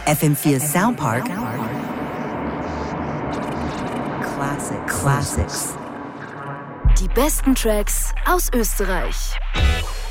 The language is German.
FM4 Soundpark. Classics. Die besten Tracks aus Österreich.